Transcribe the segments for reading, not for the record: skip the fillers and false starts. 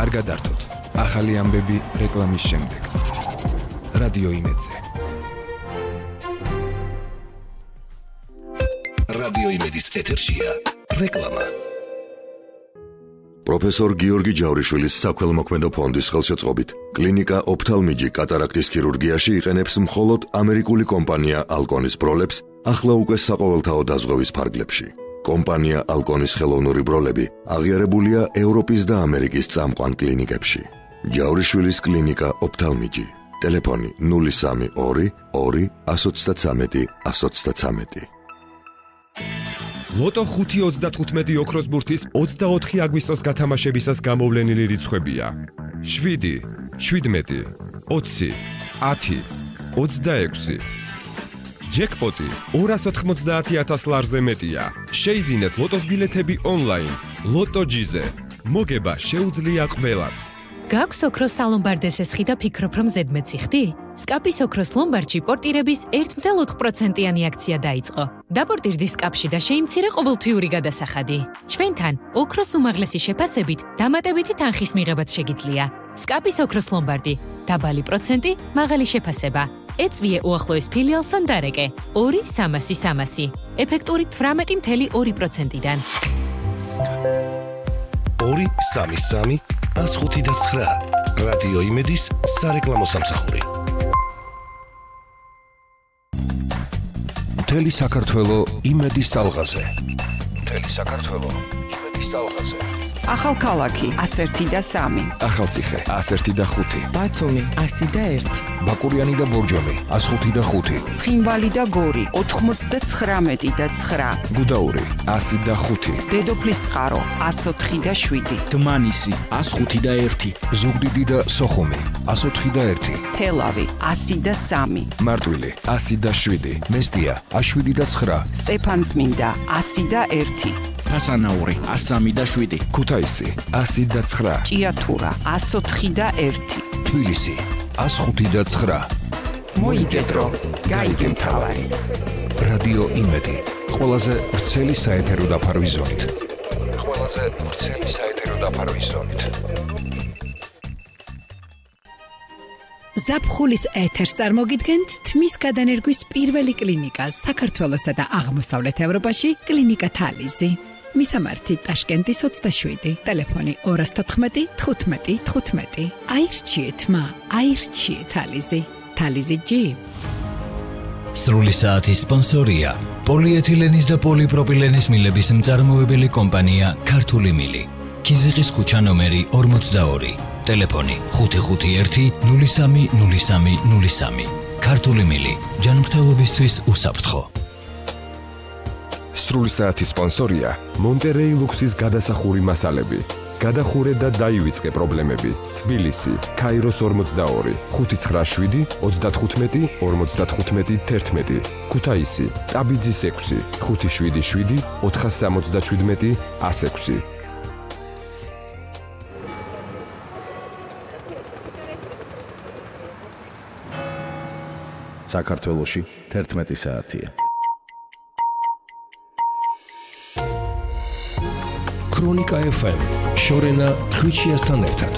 არ გადართოთ. ახალი ამბები რეკლამის შემდეგ. რადიო იმედზე. რადიო იმედის ეთერშია რეკლამა. პროფესორ გიორგი ჯავრიშვილის საქველმოქმედო ფონდის ხელშეწყობით კლინიკა ოფთალმიჯი კატარაქტის ქირურგიაში იყენებს მხოლოდ ამერიკული კომპანია ალკონის ბროლებს ახლა უკვე საყოველთაო დაზღვევის ფარგლებში. კომპანია ალკონის ხელოვნური ბროლები აღიარებულია ევროპის და ამერიკის წამყვან კლინიკებში. ჯავრიშვილის კლინიკა ოფთალმიჯი. ტელეფონი 032 2 133 133. ლოტო 5.35 ოქროს ბურთის 24 აგვისტოს გათამაშებისას გამოვლენილი რიცხვებია: 7, 17, 20, 10, 26. ჯეკპოტი 290,000 ლარზე მეტია. შეიძინეთ ლოტოს ბილეთები ონლაინ. ლოტო ჯიზე. მოგება შეუძლია ყველას. გაქვს ოქროს სალომბარდეს ესხი და ფიქრობ, რომ ზედმეტი ხდი? სკაპის ოქროს ლომბარდში პორტირების 1.4%-იანი აქცია დაიწყო. დაპორტირდი სკაპში და შეიმცირე ყოველთვიური გადასახადი. ჩვენთან ოქროს უმაღლესი შეფასებით დამატებითი თანხის მიღებაც შეგიძლია. სკაპის ოქროს ლომბარდი. დაბალი პროცენტი, მაღალი შეფასება. ეწვიე უახლოეს ფილიალსთან დარეკე. 2-300-300. ეფექტური 18.2%-დან. 2-3-3-105-9. რადიო იმედის სარეკლამო სამსახური. მთელი საქართველო იმედის ტალღაზე. ახალქალაქი 101-3. ახალციხე 101-5. ბათუმი 101. ბაკურიანი და ბორჯომი 105-5. ცხინვალი და გორი 99-9. გუდაური 105. დედოფლის წყარო 104-7. დმანისი 105-1. ზუგდიდი და სოხუმი 104-1. თელავი 103. მარტვილი 107. მესტია 107-9. სტეფანწმინდა 101. ფასანაური 103-7. ქუთაისი 109. ჭიათურა 104-1. თბილისი 105-9. მოიგედრო, გაიგე მთავარი. რადიო იმედი, ყველაზე ვრცელი საეთერო დაფარვის ზონით. ზაფხულის ეთერს წარმოგიდგენთ თმის გადანერგვის პირველი კლინიკა საქართველოსა და აღმოსავლეთ ევროპაში, კლინიკა თალიზი. მისამართი ტაშკენტის 27, ტელეფონი 214 15 15. აირჩიეთ მა, აირჩიეთ თალიზი. თალიზი ჯი. სრული საათის სპონსორია პოლიეთილენის და პოლიპროპილენის მილების მწარმოებელი კომპანია ქართული მილი. ქიზიყის ქუჩა ნომერი 42, ტელეფონი 551 03 03 03. ქართული მილი, ჯანმრთელობისთვის უსაფრთხო. სრული საათის სპონსორია მონტერეი ლუქსის გადასახური მასალები. გადახურე და დაივიწყე პრობლემები. თბილისი, ქაიროს 42, 597 35 55 11. ქუთაისი, ტაბიძის 6, 577 477 106. საქართველოში 11 საათია. ქრონიკა FM შორენა ხვიჩიასთან ერთად.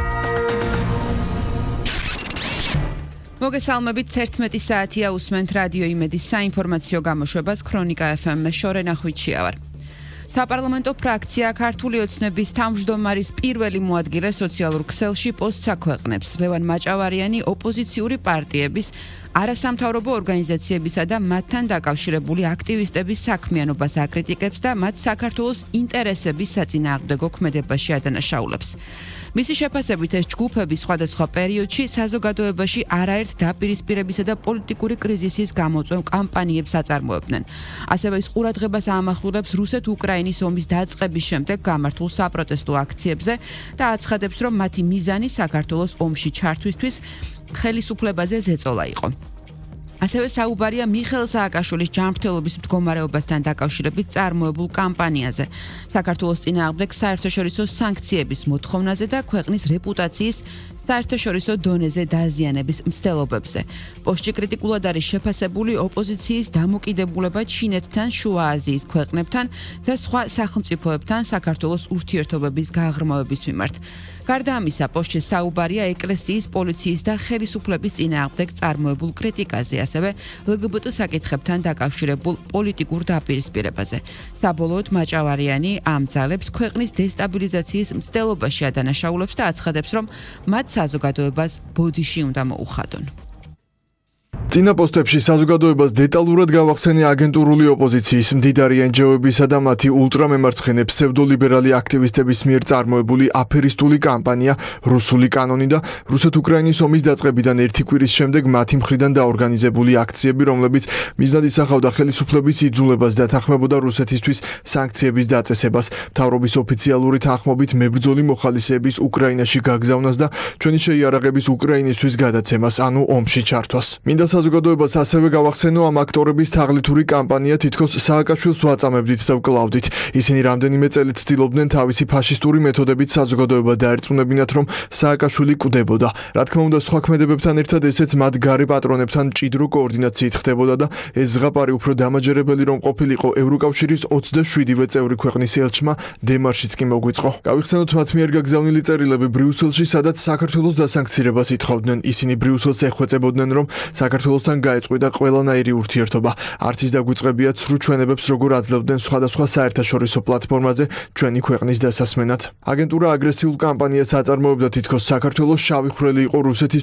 მოგესალმებით, 11 საათია, უსმენთ რადიო იმედის საინფორმაციო გამოშვებას ქრონიკა FM-ს, შორენა ხვიჩია ვარ. საპარლამენტო ფრაქცია ქართული ოცნების თავმჯდომარის პირველი მოადგილე სოციალურ ქსელში პოსტს აქვეყნებს. ლევან მაჭავარიანი ოპოზიციური პარტიების, არასამთავრობო ორგანიზაციებისა და მათთან დაკავშირებული აქტივისტების საქმიანობას აკრიტიკებს და მათ საქართველოს ინტერესების საწინააღმდეგო ქმედებაში ადანაშაულებს. მისი შეფასებით ეს ჯგუფები სხვადასხვა პერიოდში საზოგადოებაში არაერთ დაპირისპირებისა და პოლიტიკური კრიზისის გამოწვევ კამპანიებს აწარმოებდნენ. ასევე ის ყურადღებას აამახვილებს რუსეთ-უკრაინის ომის დაწყების შემდეგ გამართულ საპროტესტო აქციებზე და აცხადებს, რომ მათი მიზანი საქართველოს ომში ჩართვისთვის ხელისუფლებაზე ზეწოლა იყო. ასევე საუბარია მიხეილ სააკაშვილის ჯანმრთელობის მდგომარეობასთან დაკავშირებით წარმოებულ კამპანიაზე, საქართველოს წინააღმდეგ საერთაშორისო სანქციების მოთხოვნაზე და ქვეყნის რეპუტაციის საერთაშორისო დონეზე დაზიანების მცდელობებზე. პოსტში კრიტიკულად არის შეფასებული ოპოზიციის დამოკიდებულება ჩინეთთან, შუა აზიის ქვეყნებთან და სხვა სახელმწიფოებთან საქართველოს ურთიერთობების გაღრმავების მიმართ. გარდა ამისა, პოსტში საუბარია ეკლესიის, პოლიციის და ხელისუფლების წინააღმდეგ წარმოებულ კრიტიკაზე, ასევე LGBT საკითხებთან დაკავშირებულ პოლიტიკურ დაპირისპირებაზე. საბოლოოდ მაჭავარიანი ამ ძალებს ქვეყნის დესტაბილიზაციის მცდელობაში ადანაშაულებს და აცხადებს, რომ მათ საზოგადოებას ბოდიში უნდა მოუხადონ. წინა პოსტებში საზოგადოებას დეტალურად გავახსენე აგენტურული ოპოზიციის, მდიდარი NGO-ებისა და მათი ულტრამემარცხენე ფსევდოლიბერალი აქტივისტების მიერ წარმოებული აფერისტული კამპანია რუსული კანონი და რუსეთ-უკრაინის ომის დაწყებიდან ერთი კვირის შემდეგ მათი მხრიდან დაორგანიზებული აქციები, რომლებიც მიზნად ისახავდა ხელისუფლების იძულებას და თანხმებოდა რუსეთისთვის სანქციების დაწესებას, მთავრობის ოფიციალური თანხმობით მებრძოლი მოხალისეების უკრაინაში გაგზავნას და ჩვენი შეიარაღების უკრაინისთვის გადაცემას, ანუ ომში ჩართვას. მინდა საზოგადოებას ასევე გავახსენო ამ აქტორების თაღლითური კამპანია თითქოს სააკაშვილს ვაწამებდით და ვკლავდით. ისინი რამდენიმე წელი ცდილობდნენ თავისი ფაშისტური მეთოდებით საზოგადოება დაერწმუნებინათ, რომ სააკაშვილი კვდებოდა. რა თქმა უნდა, სხვა ქმედებებთან ერთად ესეც მათ გარე პატრონებთან მჭიდრო კოორდინაციით ხდებოდა და ეს ზღაპარი უფრო დამაჯერებელი რომ ყოფილიყო ევროკავშირის 27-ვე წევრი ქვეყნის ელჩმა დემარშიც კი მოგვიწყო. გავიხსენოთ მათ მიერ გაგზავნილი წერილები ბრიუსელში, სადაც საქართველოს დასანქცირებას ითხოვდნენ. ისინი ბრიუსელს ეხვეწებოდნენ, რომ საქართველოსთან გაეწყვიტა ყველანაირი ურთიერთობა. არც ის დაგვიწყებიათ სრულ ჩვენებებს, როგორ აძლევდნენ სხვადასხვა საერთაშორისო პლატფორმაზე ჩვენი ქვეყნის დასასმენად. აგენტურა აგრესიულ კამპანიას აწარმოებდა თითქოს საქართველოს შავი ხვრელი იყო რუსეთის